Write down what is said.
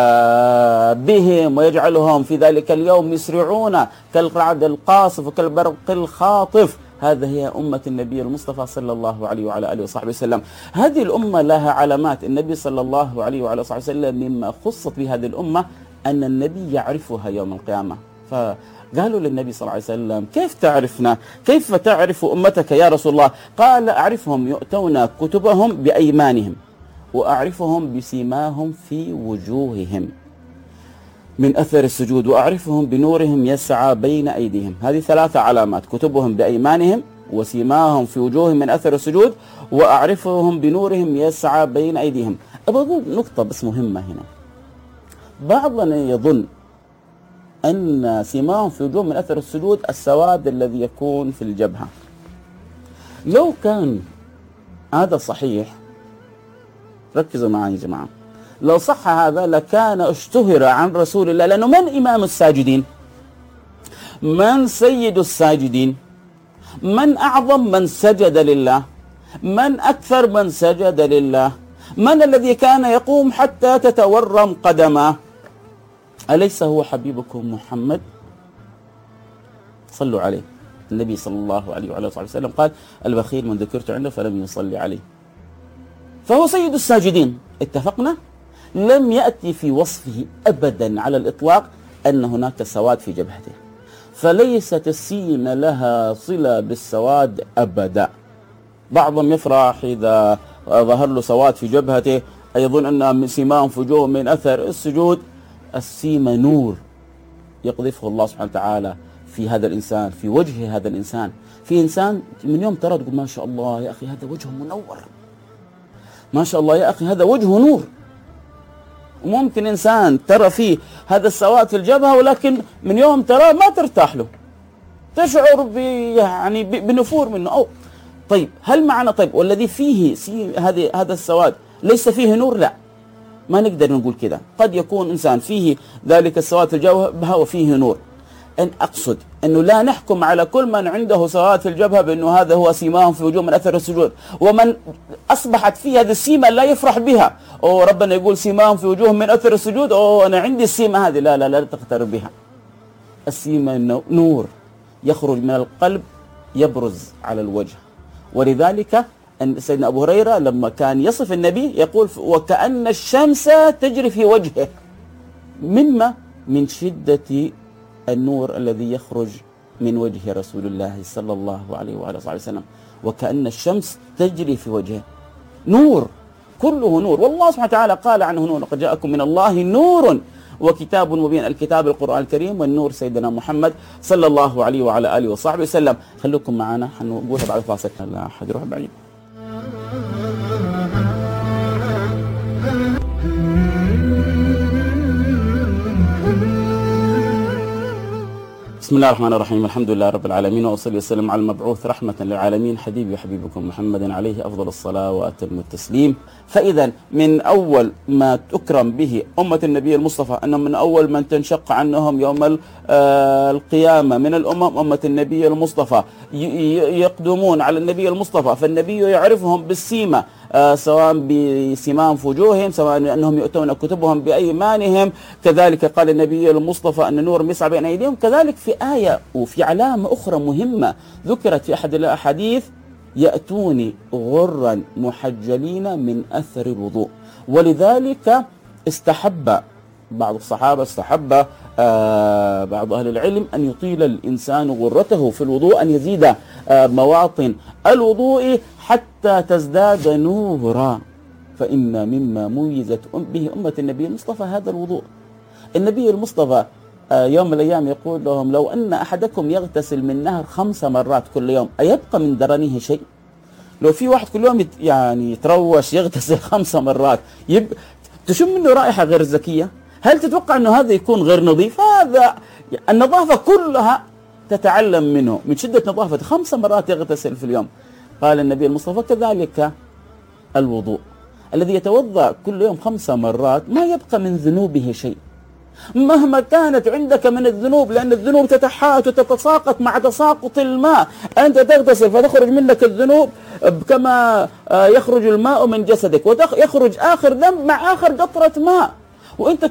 بهم ويجعلهم في ذلك اليوم يسرعون كالرعد القاصف وكالبرق الخاطف. هذا هي أمة النبي المصطفى صلى الله عليه وعلى آله وصحبه وسلم. هذه الأمة لها علامات. النبي صلى الله عليه وعلى آله وصحبه وسلم مما خصت بهذه الأمة أن النبي يعرفها يوم القيامة. فقالوا للنبي صلى الله عليه وسلم: كيف تعرفنا؟ كيف تعرف أمتك يا رسول الله؟ قال: أعرفهم يؤتون كتبهم بأيمانهم، وأعرفهم بسيماهم في وجوههم من أثر السجود، وأعرفهم بنورهم يسعى بين أيديهم. هذه 3 علامات: كتبهم بأيمانهم، وسيماهم في وجوههم من أثر السجود، وأعرفهم بنورهم يسعى بين أيديهم. أبغى نقطة بس مهمة هنا. بعضنا يظن أن سيماهم في وجوههم من أثر السجود السواد الذي يكون في الجبهة. لو كان هذا صحيح، ركزوا معي يا جماعة، لو صح هذا لكان اشتهر عن رسول الله. لأنه من إمام الساجدين؟ من سيد الساجدين؟ من أعظم من سجد لله؟ من أكثر من سجد لله؟ من الذي كان يقوم حتى تتورم قدمه؟ أليس هو حبيبكم محمد؟ صلوا عليه. النبي صلى الله عليه وعلى آله وسلم قال: البخيل من ذكرت عنده فلم يصلي عليه. فهو سيد الساجدين. اتفقنا؟ لم يأتي في وصفه أبدا على الإطلاق أن هناك سواد في جبهته، فليست السين لها صلة بالسواد أبدا. بعضهم يفرح إذا ظهر له سواد في جبهته، يظن أن سيماهم في وجوههم من أثر السجود. السيمة نور يقذفه الله سبحانه وتعالى في هذا الإنسان، في وجه هذا الإنسان. في إنسان من يوم ترى تقول: ما شاء الله يا أخي هذا وجهه منور، ما شاء الله يا أخي هذا وجهه نور. وممكن إنسان ترى فيه هذا السواد في الجبهة، ولكن من يوم ترى ما ترتاح له، تشعر يعني بنفور منه. أو طيب هل معنى والذي فيه هذا السواد ليس فيه نور؟ لا، ما نقدر نقول كده. قد يكون إنسان فيه ذلك السواد في الجبهة وفيه نور. أن أقصد أنه لا نحكم على كل من عنده سواد في الجبهة بأنه هذا هو سيماهم في وجوه من أثر السجود. ومن أصبحت فيه هذه السيمة لا يفرح بها. ربنا يقول سيماهم في وجوه من أثر السجود، أنا عندي السيمة هذه. لا تقترب بها. السيمة نور يخرج من القلب يبرز على الوجه. ولذلك أن سيدنا أبو هريرة لما كان يصف النبي يقول: وكأن الشمس تجري في وجهه. مما من شدة النور الذي يخرج من وجه رسول الله صلى الله عليه وعلى آله وسلم. وكأن الشمس تجري في وجهه. نور، كله نور. والله سبحانه وتعالى قال عنه: نور، قد جاءكم من الله نور وكتاب مبين. الكتاب القرآن الكريم، والنور سيدنا محمد صلى الله عليه وعلى آله وصحبه وسلم. خلوكم معنا حنقولها بعد فاصل. لا أحد يروح بعيد. بسم الله الرحمن الرحيم. الحمد لله رب العالمين، وأصلي وسلم على المبعوث رحمة للعالمين حبيبي وحبيبكم محمد عليه أفضل الصلاة وأتم التسليم. فإذا من أول ما تكرم به أمة النبي المصطفى، أنه من أول من تنشق عنهم يوم القيامة من الأمم أمة النبي المصطفى، يقدمون على النبي المصطفى، فالنبي يعرفهم بالسيمة، سواء بسيماهم في وجوههم، سواء أنهم يؤتون كتبهم بأيمانهم. كذلك قال النبي المصطفى أن نور يسعى بين أيديهم. كذلك في آية وفي علامة أخرى مهمة ذكرت في أحد الأحاديث: يأتوني غرا محجلين من أثر الوضوء. ولذلك استحب بعض الصحابة، بعض أهل العلم أن يطيل الإنسان غرته في الوضوء، أن يزيد مواطن الوضوء حتى تزداد نورا. فإن مما ميزت به أمة النبي المصطفى هذا الوضوء. النبي المصطفى يوم من الأيام يقول لهم: لو أن أحدكم يغتسل من نهر 5 مرات كل يوم أيبقى من درنه شيء؟ لو في واحد كل يوم يعني يتروش يغتسل 5 مرات تشم منه رائحة غير زكية؟ هل تتوقع أنه هذا يكون غير نظيف؟ هذا النظافة كلها تتعلم منه من شدة نظافة. 5 مرات يغتسل في اليوم. قال النبي المصطفى: كذلك الوضوء، الذي يتوضأ كل يوم 5 مرات ما يبقى من ذنوبه شيء مهما كانت عندك من الذنوب، لأن الذنوب تتحات وتتساقط مع تساقط الماء. أنت تغتسل فتخرج منك الذنوب كما يخرج الماء من جسدك، ويخرج آخر ذنب مع آخر قطرة ماء. وأنت